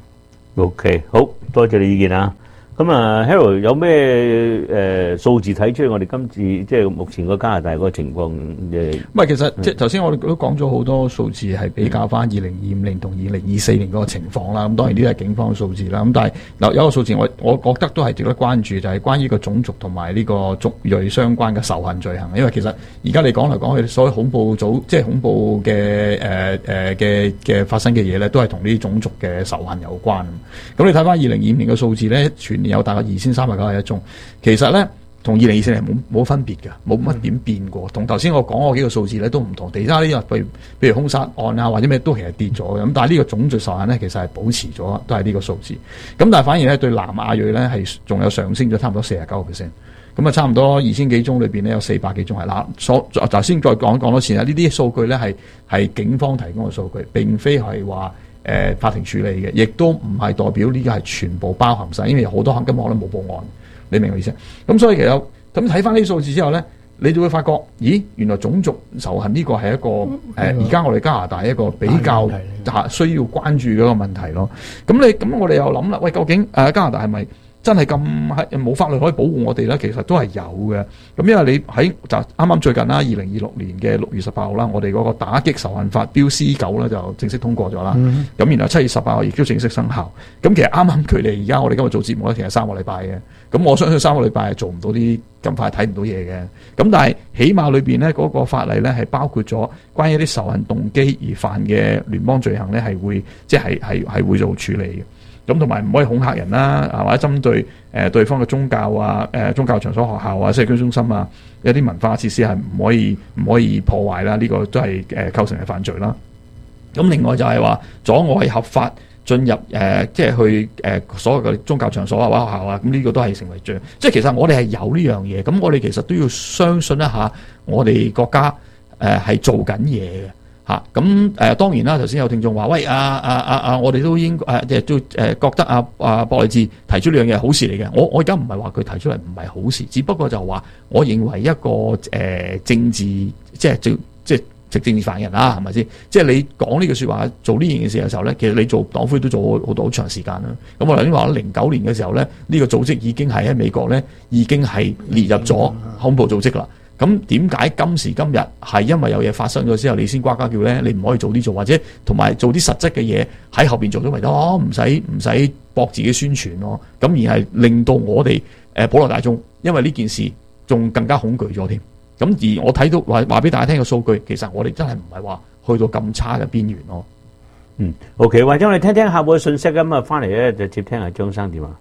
OK， 好多謝你意見啊！咁啊 ，Harold 有咩誒數字睇出我哋今次即係目前個加拿大嗰個情況誒？ 唔係，其實即係頭先我哋都講咗好多數字係比較翻二零二五年同二零二四年嗰個情況啦。咁當然呢啲係警方嘅數字啦。咁但係嗱有一個數字我我覺得都係值得關注，就係關於個種族同埋呢個族裔相關嘅仇恨罪行。因為其實而家你講嚟講去，所謂恐怖組即係恐怖嘅誒誒嘅嘅發生嘅嘢咧，都係同呢啲種族嘅仇恨有關。咁你睇翻二零二五年嘅數字咧，全年有大概二千三百九十一宗，其實咧同二零二四年冇冇分別嘅，冇乜點變過。同頭先我講嗰幾個數字咧都唔同。其他呢個譬如譬如兇殺案啊或者咩都其實跌咗嘅，咁但係呢個種族仇恨咧其實係保持咗，都係呢個數字。咁但係反而咧對南亞裔咧係仲有上升咗差唔多四十九個 percent。咁啊差唔多二千幾宗裏邊咧有四百幾宗係嗱，所頭先再講講多次啦，呢啲數據咧係係警方提供嘅數據，並非係話。誒、呃、法庭處理嘅，亦都唔係代表呢個係全部包含晒，因為有好多根本可能冇報案，你明我意思？咁所以其實咁睇翻呢啲數字之後咧，你就會發覺，咦，原來種族仇恨呢個係一個誒而家我哋加拿大一個比較需要關注嘅一個問題咯。咁你咁我哋又諗啦，喂，究竟誒、呃、加拿大係咪真係咁係冇法律可以保護我哋咧？其實都係有嘅。咁因為你喺就啱啱最近啦，二零二六年嘅六月十八號啦，我哋嗰個打擊仇恨法標 C 九咧就正式通過咗啦。咁、嗯、然後七月十八號亦都正式生效。咁其實啱啱距離而家我哋今日做節目咧，其實三個禮拜嘅。咁我相信三個禮拜係做唔到啲咁快睇唔到嘢嘅。咁但係起碼裏邊咧嗰個法例咧係包括咗關於一啲仇恨動機而犯嘅聯邦罪行咧係會即係係係會做處理嘅。咁同埋唔可以恐嚇人啦，啊或者針對誒、呃、對方嘅宗教啊、誒、呃、宗教場所、學校啊、社區中心啊，一啲文化設施係唔可以唔可以破壞啦，呢、這個都係誒、呃、構成係犯罪啦。咁另外就係話阻礙合法進入誒、呃，即係去誒、呃、所有嘅宗教場所啊或者學校啊，咁呢個都係成為罪。即係其實我哋係有呢樣嘢，咁我哋其實都要相信一下我哋國家誒係、呃、做緊嘢嘅。嚇咁誒當然啦，頭先有聽眾話：喂啊啊啊啊！我哋都應誒即係都誒覺得啊啊博勵治提出呢樣嘢係好事嚟嘅。我我而家唔係話佢提出嚟唔係好事，只不過就話我認為一個誒、呃、政治即係即即係政治犯人啦，係咪先？即係你講呢句説話做呢件事嘅時候咧，其實你做黨魁都做好好多好長時間啦。咁我頭先話零九年嘅時候咧，呢、這個組織已經係喺美國咧已經係列入咗恐怖組織啦。咁點解今時今日係因為有嘢發生咗之後，你先呱呱叫咧？你唔可以早啲做，或者同埋做啲實質嘅嘢喺後邊做咗咪得咯？唔使唔使搏自己宣傳咯。咁而係令到我哋誒普羅大眾，因為呢件事仲更加恐懼咗添。咁而我睇到話話俾大家聽嘅數據，其實我哋真係唔係話去到咁差嘅邊緣咯。 嗯 ，OK， 或者我哋聽聽客戶嘅信息咁啊，翻嚟咧就接聽下張生電話。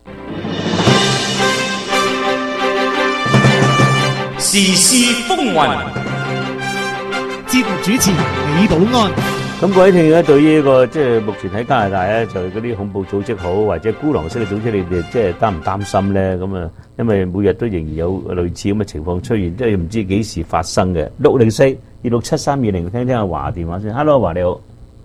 時事風雲， 節目主持李寶安。 咁各位聽眾咧，對於呢個即係目前喺加拿大咧，就嗰啲恐怖組織好，或者孤狼式嘅組織，你哋即係擔唔擔心咧？咁啊，因為每日都仍然有類似咁嘅情況出現，即係唔知幾時發生嘅。六零四二六七三二零，聽聽阿華電話先。Hello， 華你好，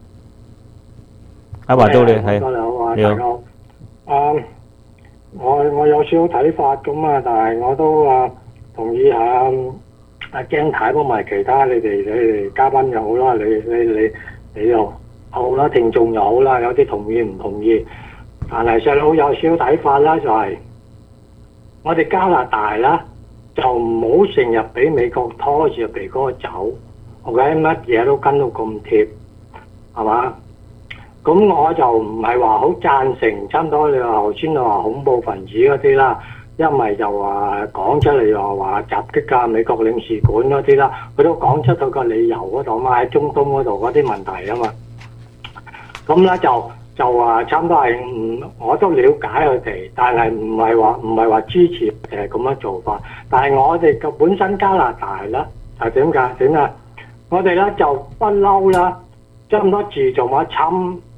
阿華到你係，你好。 啊，我我有少少睇法咁啊，但係我都啊。同意下阿姜太同埋其他你哋你哋嘉賓又好啦，你你你你又好啦，聽眾又好啦，有啲同意唔同意，但係細佬有少少睇法啦，就係、是、我哋加拿大啦，就唔好成日俾美國拖住鼻哥走 ，OK， 乜嘢都跟到咁貼，係嘛？咁我就唔係話好贊成，差唔多你話頭先話恐怖分子嗰啲啦。因為就話講出嚟又話襲擊啊美國領事館嗰啲啦，佢都講出佢個理由嗰度嘛，喺中東嗰度嗰啲問題啊嘛。咁咧就就話差唔多係唔，我都了解佢哋，但係唔係話唔係話支持誒咁樣做法。但係我哋嘅本身加拿大咧係點解點啊？我哋咧就不嬲啦，差唔多自從阿侵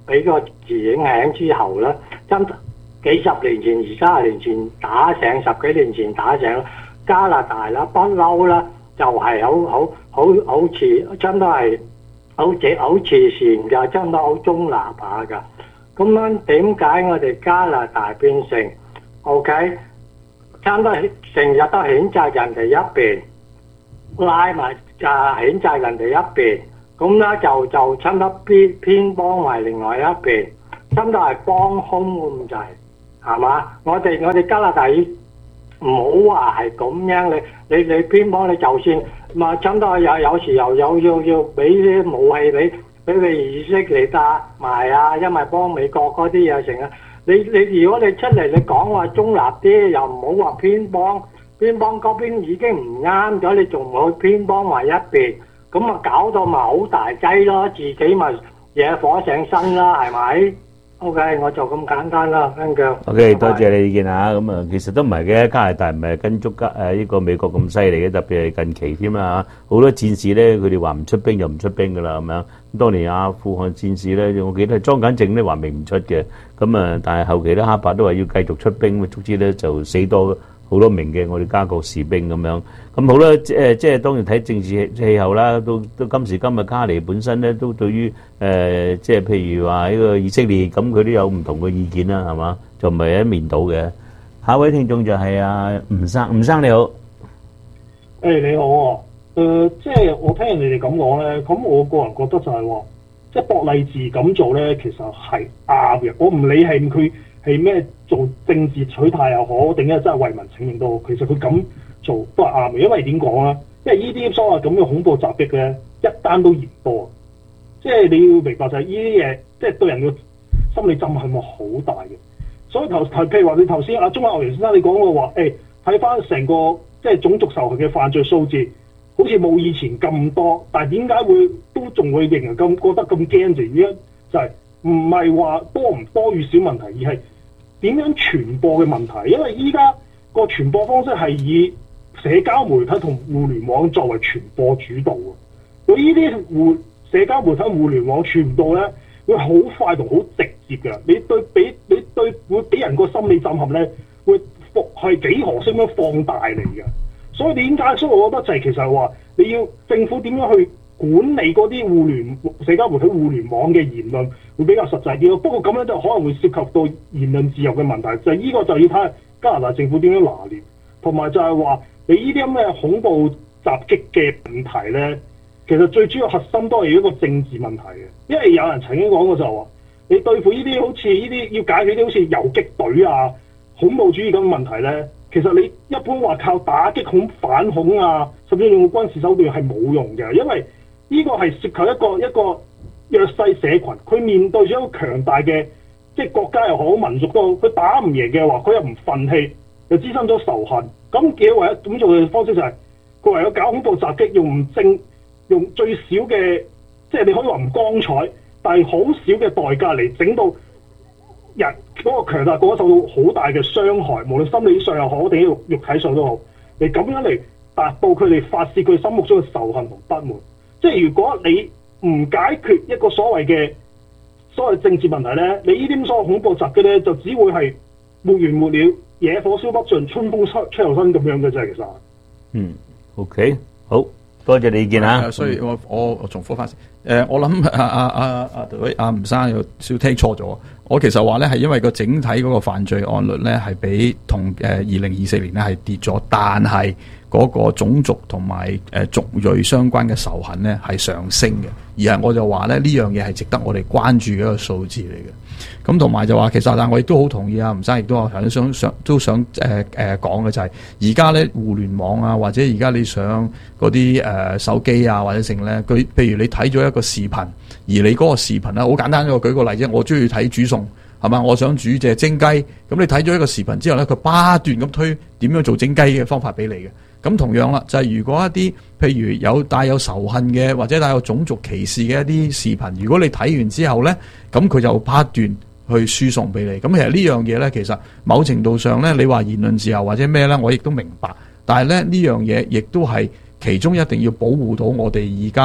俾個字影響之後咧，真幾十年前、二三十年前打醒，十幾年前打醒，加拿大啦不嬲啦，就係好好好好似真都係好似好慈善㗎，真都好中立下㗎。咁樣點解我哋加拿大變成 OK？ 差唔多成日都譴責人哋一邊，拉埋就譴責人哋一邊，咁咧就就差唔多偏偏幫埋另外一邊，差唔多係幫兇咁滯，係嘛？我哋我哋加拿大唔好話係咁樣，你你你偏幫你，就算嘛差唔多有有時又有要要俾啲武器俾俾佢以色列打埋啊，因為幫美國嗰啲嘢成啊。你你如果你出嚟你講話中立啲，又唔好話偏幫，偏幫嗰邊已經唔啱咗，你仲唔去偏幫埋一邊，咁啊搞到咪好大劑咯，自己咪惹火上身啦，係咪 ？OK， 我就咁簡單啦 ，thank you。 OK， 多謝你意見嚇，咁啊其實都唔係嘅，加拿大唔係跟足加誒呢個美國咁犀利嘅，特別係近期添啦嚇，好多戰士咧佢哋話唔出兵就唔出兵噶啦咁樣。當年阿富汗戰士咧，我記得係莊簡正咧話明唔出嘅，咁啊，但係後期咧哈柏都話要繼續出兵，總之咧就死多好多名嘅我哋加國士兵咁樣。咁好啦，誒即係當然睇政治氣候啦，到到今時今日卡尼本身咧都對於誒即係譬如話呢個以色列咁，佢都有唔同嘅意見啦，係嘛？就唔係一面倒嘅。下一位聽眾就係阿吳生，吳生你好。 誒、hey, 你好啊。誒、呃，即係我聽人哋哋咁講咧，咁我個人覺得就係話，即係博勵治咁做咧，其實係啱嘅。我唔理係佢係咩做政治取態又好，定係真係為民請命都好，其實佢咁做都係啱嘅。因為點講咧？因為呢啲所謂咁嘅恐怖襲擊咧，一單都嫌多。即係你要明白就係呢啲嘢，即係對人嘅心理震撼係好大嘅。所以頭頭譬如話你頭先阿鍾亞牛先生你講過話，誒睇翻成個即係種族仇恨嘅犯罪數字。好似冇以前咁多，但係點解會都仲會仍然咁覺得咁驚住？而家就係唔係話多唔多與少問題，而係點樣傳播嘅問題。因為依家個傳播方式係以社交媒體同互聯網作為傳播主導啊。佢呢啲互社交媒體、互聯網傳播咧，會好快同好直接嘅。你對俾你對會俾人個心理震撼咧，會復係幾何式咁樣放大嚟嘅。所以點解？所以我覺得就係其實係話你要政府點樣去管理嗰啲互聯社交媒體、互聯網嘅言論，會比較實際啲咯。不過咁樣就可能會涉及到言論自由嘅問題，就係、是、呢個就要睇下加拿大政府點樣拿捏，同埋就係話你呢啲咁嘅恐怖襲擊嘅問題咧，其實最主要核心都係一個政治問題嘅。因為有人曾經講過就係話，你對付呢啲好似呢啲要解決啲好似游擊隊啊、恐怖主義咁嘅問題咧。其實你一般話靠打擊恐反恐啊，甚至用軍事手段係冇用嘅，因為呢個係涉及一個一個弱勢社群，佢面對咗一個強大嘅即係國家又好、民族都好，佢打唔贏嘅話，佢又唔憤氣，又滋生咗仇恨。咁嘅唯一咁做嘅方式就係、是、佢唯有搞恐怖襲擊，用唔正用最少嘅，即係你可以話唔光彩，但係好少嘅代價嚟整到人嗰個強大國家受到好大嘅傷害，無論心理上又好，定肉肉體上都好，你咁樣嚟達到佢哋發泄佢心目中嘅仇恨同不滿。即係如果你唔解決一個所謂嘅所謂政治問題咧，你呢啲所謂恐怖襲擊咧，就只會係沒完沒了，野火燒不盡，春風吹吹又生咁樣嘅啫。其實， 嗯 ，OK，好多謝你意見啊。 所以我我我重複翻先。誒，我諗阿阿阿阿阿吳生有少聽錯咗。我其實話咧係因為個整體嗰個犯罪案率咧係比同誒二零二四年咧係跌咗，但係嗰個種族同埋誒族裔相關嘅仇恨咧係上升嘅，而係我就話咧呢樣嘢係值得我哋關注嘅一個數字嚟嘅。咁同埋就話其實，但我亦都好同意啊，吳生亦都話想想想都想誒誒講嘅就係而家咧互聯網啊，或者而家你上嗰啲誒手機啊或者成咧，佢譬如你睇咗一個視頻，而你嗰個視頻咧好簡單，我舉個例啫，我中意睇煮餸係嘛，我想煮隻蒸雞，咁你睇咗一個視頻之後咧，佢不斷咁推點樣做蒸雞嘅方法俾你嘅。咁同樣啦，就係、是、如果一啲譬如有帶有仇恨嘅或者帶有種族歧視嘅一啲視頻，如果你睇完之後咧，咁佢就不斷去輸送俾你。咁其實呢樣嘢咧，其實某程度上咧，你話言論自由或者咩咧，我亦都明白。但係咧呢樣嘢亦都係其中一定要保護到我哋而家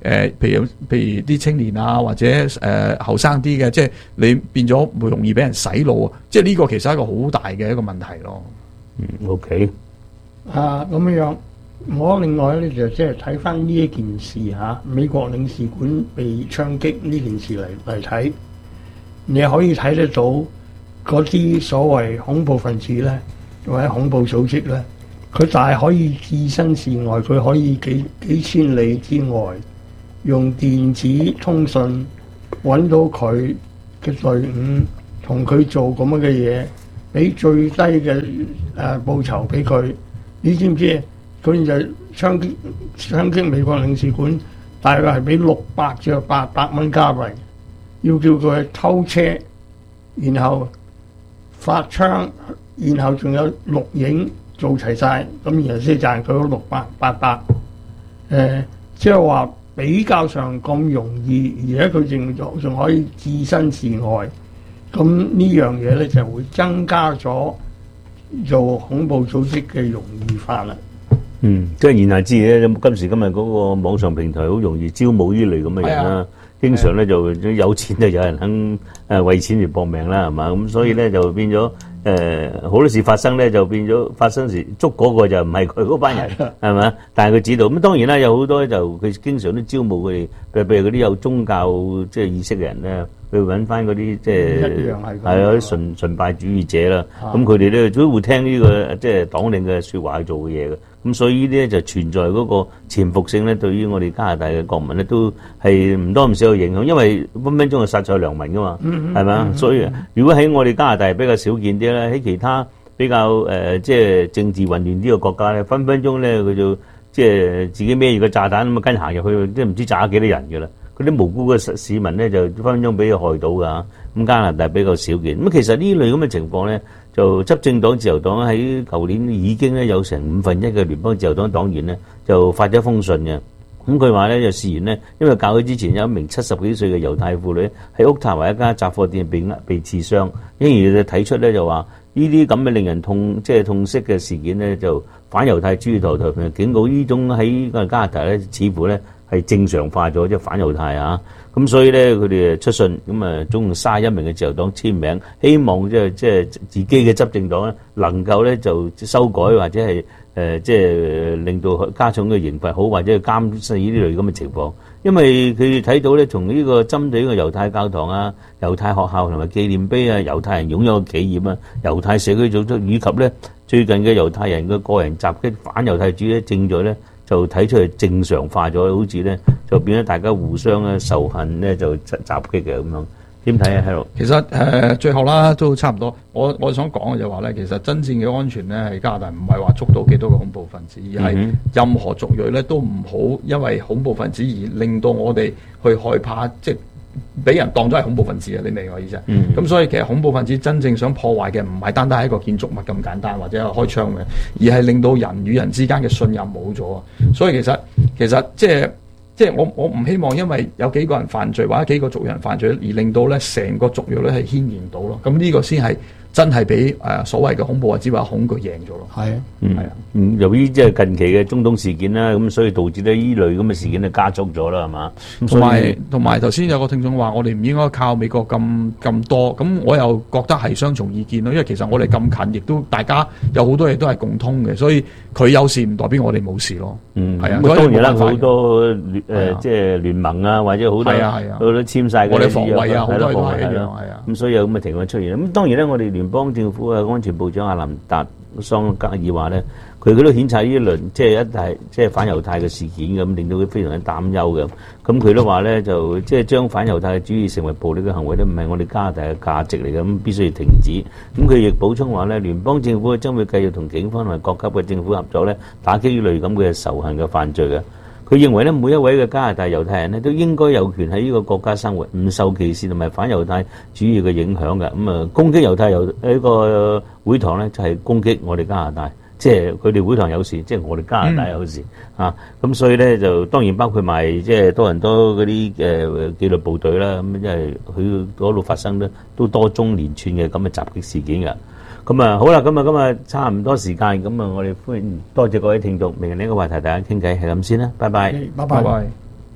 誒，譬如譬如啲青年啊，或者誒後生啲嘅，即係你變咗會容易俾人洗腦啊！即係呢個其實係一個好大嘅一個問題咯。 嗯 ，OK。 啊，咁樣樣，我另外咧就即係睇翻呢一件事嚇、啊，美國領事館被槍擊呢件事嚟嚟睇，你可以睇得到嗰啲所謂恐怖分子咧，或者恐怖組織咧，佢大可以置身事外，佢可以幾幾千里之外，用電子通訊揾到佢嘅隊伍，同佢做咁樣嘅嘢，俾最低嘅誒、呃、報酬俾佢。你知唔知？佢就槍擊槍擊美國領事館，大概係俾六百至八百蚊加幣，要叫佢去偷車，然後發槍，然後仲有錄影做齊晒，咁然後先賺佢嗰六百八百。誒，即係話比較上咁容易，而且佢仲仲可以置身事外，咁呢樣嘢咧就會增加咗做恐怖組織嘅容易化啦。 嗯，即係言下之意咧，今時今日嗰個網上平台好容易招募呢類咁嘅人啦。經常咧就有錢就有人肯誒為錢而搏命啦，係嘛？咁所以咧就變咗誒好多事發生咧，就變咗發生時捉嗰個就唔係佢嗰班人，係咪？但係佢知道咁當然啦，有好多就佢經常都招募佢哋，譬如嗰啲有宗教即係意識嘅人咧。佢揾翻嗰啲即係係有啲純純拜主義者啦，咁佢哋咧都會聽呢、這個即係黨領嘅説話去做嘅嘢嘅，咁所以呢啲咧就存在嗰個潛伏性咧，對於我哋加拿大嘅國民咧都係唔多唔少有影響，因為分分鐘係殺錯良民噶嘛，係咪啊？所以如果喺我哋加拿大比較少見啲咧，喺其他比較誒、呃、即係政治混亂啲嘅國家咧，分分鐘咧佢就即係自己孭住個炸彈咁啊跟行入去，即係唔知炸幾多人㗎啦。嗰啲無辜嘅市民咧，就分分鐘俾佢害到㗎。咁加拿大比較少見。咁其實呢類咁嘅情況咧，就執政黨自由黨喺舊年已經咧有成五分一嘅聯邦自由黨黨員咧，就發咗封信嘅。咁佢話咧就事緣呢，因為較早之前有一名七十幾歲嘅猶太婦女喺渥太華一家雜貨店被呃被刺傷，因而就睇出咧就話呢啲咁嘅令人痛即係痛惜嘅事件咧，就反猶太主義抬頭警告呢種喺加拿大咧，似乎咧係正常化咗，即係反猶太啊！咁所以咧，佢哋出信咁啊，總共三十一名嘅自由黨簽名，希望即係即係自己嘅執政黨咧，能夠咧就修改或者係誒即係令到加重嘅刑罰好，或者係監視呢類咁嘅情況。因為佢哋睇到咧，從呢個針對呢個猶太教堂啊、猶太學校同埋紀念碑啊、猶太人擁有嘅企業啊、猶太社區組織以及咧最近嘅猶太人嘅個人襲擊反猶太主義正在咧。就睇出嚟正常化咗，好似咧就變咗大家互相咧仇恨咧就襲擊嘅咁樣，點睇啊？喺度其實誒、呃、最後啦都差唔多，我我想講嘅就話咧，其實真正嘅安全咧係加拿大唔係話捉到幾多個恐怖分子，而係任何族裔咧都唔好因為恐怖分子而令到我哋去害怕，即係俾人當咗係恐怖分子啊！你明我意思啊？咁、嗯、所以其實恐怖分子真正想破壞嘅唔係單單係一個建築物咁簡單，或者係開槍嘅，而係令到人與人之間嘅信任冇咗啊！所以其實其實即係即係我我唔希望因為有幾個人犯罪或者幾個族人犯罪而令到咧成個族裔咧係牽連到咯。咁呢個先係真係俾誒所謂嘅恐怖或者話恐懼贏咗咯。係啊， 嗯， 係啊。 嗯，由於即係近期嘅中東事件啦，咁所以導致咧呢類咁嘅事件就加速咗啦，係嘛？ 同埋同埋頭先有個聽眾話，我哋唔應該靠美國咁咁多，咁我又覺得係雙重意見咯。因為其實我哋咁近，亦都大家有好多嘢都係共通嘅，所以佢有事唔代表我哋冇事咯。 嗯， 係啊。 咁當然啦，好多聯誒即係聯盟啊，或者好多好多簽曬嘅我哋防衞啊，好多都係一樣，係啊。 咁所以有咁嘅情況出現。咁當然咧，我哋聯邦政府嘅安全部長阿林達桑格爾話咧，佢佢都譴責呢一輪即係一係即係反猶太嘅事件咁，令到佢非常之擔憂嘅。咁佢都話咧，就即係將反猶太主義成為暴力嘅行為咧，唔係我哋加拿大嘅價值嚟嘅，咁必須要停止。咁佢亦補充話咧，聯邦政府將會繼續同警方同埋各級嘅政府合作咧，打擊呢類咁嘅仇恨嘅犯罪嘅。佢認為咧，每一位嘅加拿大猶太人咧，都應該有權喺呢個國家生活，唔受歧視同埋反猶太主義嘅影響嘅。咁啊，攻擊猶太猶呢個會堂咧，就係攻擊我哋加拿大，即係佢哋會堂有事，即係我哋加拿大有事、嗯、啊。咁所以咧，就當然包括埋即係多倫多嗰啲誒紀律部隊啦。咁因為佢嗰度發生咧都多宗連串嘅咁嘅襲擊事件㗎。咁啊，好啦，咁啊，今日差唔多時間，咁啊，我哋歡迎多謝各位聽眾，明日呢個話題大家傾偈係咁先啦，拜拜， 拜拜。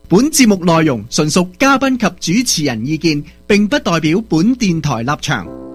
本節目內容純屬嘉賓及主持人意見，並不代表本電台立場。